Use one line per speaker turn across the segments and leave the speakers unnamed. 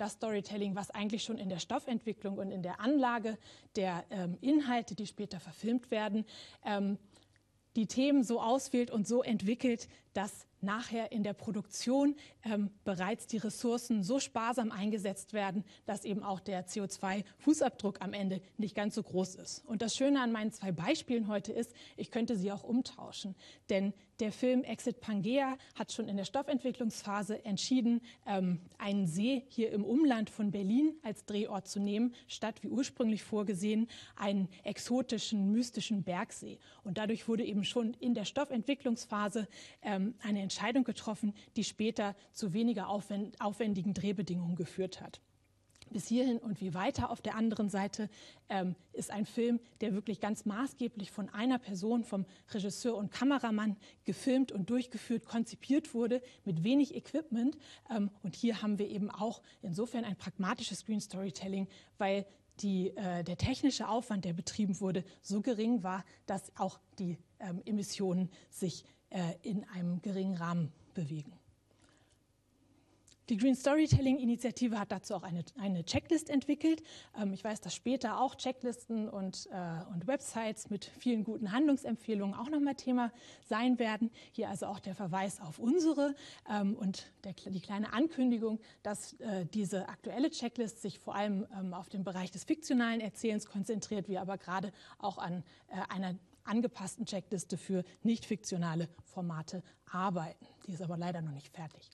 das Storytelling, was eigentlich schon in der Stoffentwicklung und in der Anlage der Inhalte, die später verfilmt werden, die Themen so auswählt und so entwickelt, dass nachher in der Produktion bereits die Ressourcen so sparsam eingesetzt werden, dass eben auch der CO2-Fußabdruck am Ende nicht ganz so groß ist. Und das Schöne an meinen 2 Beispielen heute ist, ich könnte sie auch umtauschen. Denn der Film Exit Pangea hat schon in der Stoffentwicklungsphase entschieden, einen See hier im Umland von Berlin als Drehort zu nehmen, statt wie ursprünglich vorgesehen einen exotischen, mystischen Bergsee. Und dadurch wurde eben schon in der Stoffentwicklungsphase eine Entscheidung getroffen, die später zu weniger aufwendigen Drehbedingungen geführt hat. Bis hierhin und wie weiter auf der anderen Seite ist ein Film, der wirklich ganz maßgeblich von einer Person, vom Regisseur und Kameramann gefilmt und durchgeführt, konzipiert wurde, mit wenig Equipment. Und hier haben wir eben auch insofern ein pragmatisches Screen Storytelling, weil der technische Aufwand, der betrieben wurde, so gering war, dass auch die Emissionen sich in einem geringen Rahmen bewegen. Die Green Storytelling Initiative hat dazu auch eine Checklist entwickelt. Ich weiß, dass später auch Checklisten und Websites mit vielen guten Handlungsempfehlungen auch nochmal Thema sein werden. Hier also auch der Verweis auf unsere und die kleine Ankündigung, dass diese aktuelle Checklist sich vor allem auf den Bereich des fiktionalen Erzählens konzentriert, wir aber gerade auch an einer angepassten Checkliste für nicht fiktionale Formate arbeiten. Die ist aber leider noch nicht fertig.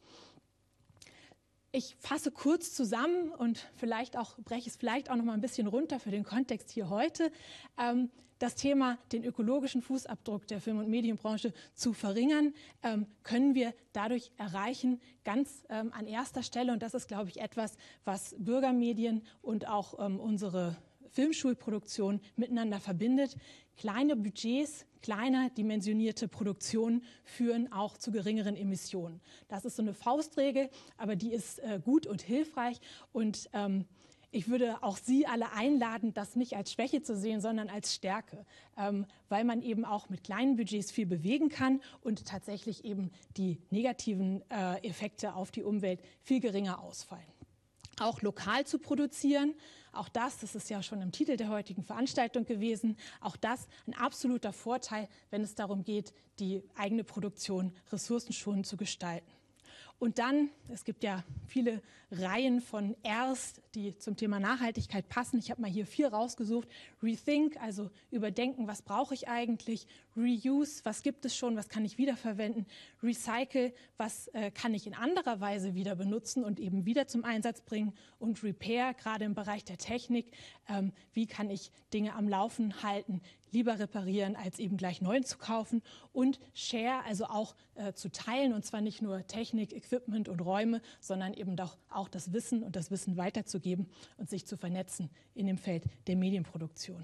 Ich fasse kurz zusammen und breche es vielleicht auch noch mal ein bisschen runter für den Kontext hier heute. Das Thema, den ökologischen Fußabdruck der Film- und Medienbranche zu verringern, können wir dadurch erreichen, ganz an erster Stelle. Und das ist, glaube ich, etwas, was Bürgermedien und auch unsere Filmschulproduktion miteinander verbindet. Kleine Budgets, kleiner dimensionierte Produktionen führen auch zu geringeren Emissionen. Das ist so eine Faustregel, aber die ist gut und hilfreich. Und ich würde auch Sie alle einladen, das nicht als Schwäche zu sehen, sondern als Stärke, weil man eben auch mit kleinen Budgets viel bewegen kann und tatsächlich eben die negativen Effekte auf die Umwelt viel geringer ausfallen. Auch lokal zu produzieren, auch das ist ja schon im Titel der heutigen Veranstaltung gewesen, auch das ein absoluter Vorteil, wenn es darum geht, die eigene Produktion ressourcenschonend zu gestalten. Und dann, es gibt ja viele Reihen von Rs, die zum Thema Nachhaltigkeit passen. Ich habe mal hier 4 rausgesucht. Rethink, also überdenken, was brauche ich eigentlich? Reuse, was gibt es schon, was kann ich wiederverwenden? Recycle, was kann ich in anderer Weise wieder benutzen und eben wieder zum Einsatz bringen? Und Repair, gerade im Bereich der Technik, wie kann ich Dinge am Laufen halten, lieber reparieren, als eben gleich neu zu kaufen? Und Share, also auch zu teilen, und zwar nicht nur Technik, Equipment und Räume, sondern eben doch auch das Wissen und das Wissen weiterzugeben und sich zu vernetzen in dem Feld der Medienproduktion.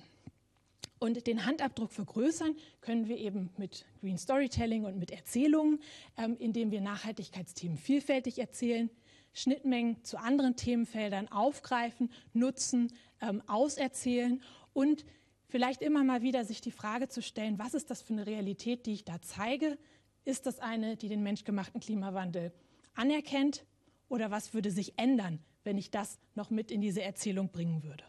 Und den Handabdruck vergrößern können wir eben mit Green Storytelling und mit Erzählungen, indem wir Nachhaltigkeitsthemen vielfältig erzählen, Schnittmengen zu anderen Themenfeldern aufgreifen, nutzen, auserzählen und vielleicht immer mal wieder sich die Frage zu stellen, was ist das für eine Realität, die ich da zeige? Ist das eine, die den menschgemachten Klimawandel anerkennt? Oder was würde sich ändern, wenn ich das noch mit in diese Erzählung bringen würde?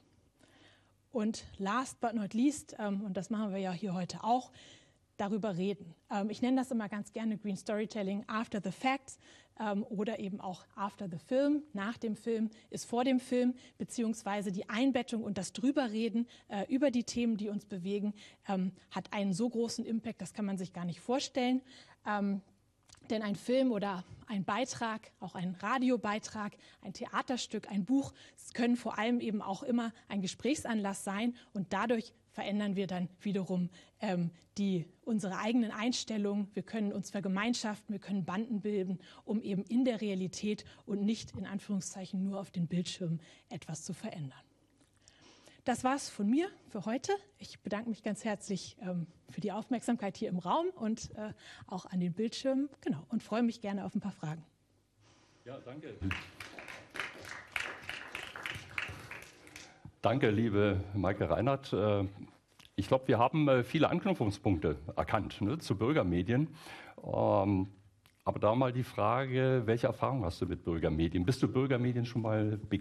Und last but not least, und das machen wir ja hier heute auch, darüber reden. Ich nenne das immer ganz gerne Green Storytelling after the facts oder eben auch after the film. Nach dem Film ist vor dem Film, beziehungsweise die Einbettung und das Drüberreden über die Themen, die uns bewegen, hat einen so großen Impact, das kann man sich gar nicht vorstellen. Denn ein Film oder ein Beitrag, auch ein Radiobeitrag, ein Theaterstück, ein Buch, es können vor allem eben auch immer ein Gesprächsanlass sein und dadurch verändern wir dann wiederum unsere eigenen Einstellungen. Wir können uns vergemeinschaften, wir können Banden bilden, um eben in der Realität und nicht in Anführungszeichen nur auf den Bildschirmen etwas zu verändern. Das war's von mir für heute. Ich bedanke mich ganz herzlich für die Aufmerksamkeit hier im Raum und auch an den Bildschirmen. Genau, und freue mich gerne auf ein paar Fragen.
Ja, danke. Danke, liebe Maike Reinhardt. Ich glaube, wir haben viele Anknüpfungspunkte erkannt, ne, zu Bürgermedien. Aber da mal die Frage, welche Erfahrung hast du mit Bürgermedien? Bist du Bürgermedien schon mal begegnet?